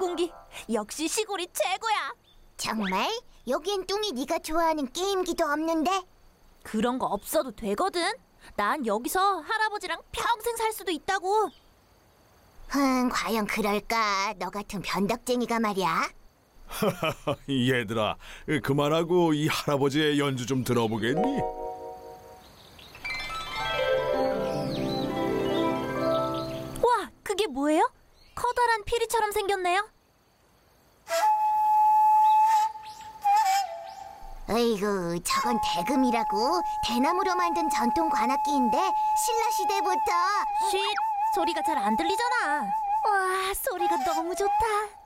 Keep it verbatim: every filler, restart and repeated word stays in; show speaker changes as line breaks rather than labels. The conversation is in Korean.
공기. 역시 시골이 최고야.
정말? 여기엔 뚱이 네가 좋아하는 게임기도 없는데?
그런 거 없어도 되거든. 난 여기서 할아버지랑 평생 살 수도 있다고.
흥, 과연 그럴까? 너 같은 변덕쟁이가 말이야.
얘들아, 그만하고 이 할아버지의 연주 좀 들어보겠니?
와, 그게 뭐예요? 커다란 피리처럼 생겼네요.
어이구, 저건 대금이라고. 대나무로 만든 전통 관악기인데 신라시대부터.
쉿! 소리가 잘 안 들리잖아. 와, 소리가 너무 좋다.